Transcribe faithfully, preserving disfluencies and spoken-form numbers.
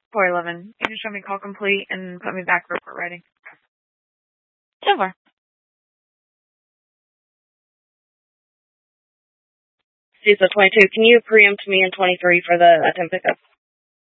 four eleven. You can show me call complete and put me back report ready. ten four. C I S O twenty-two, can you preempt me in twenty-three for the attempt pickup?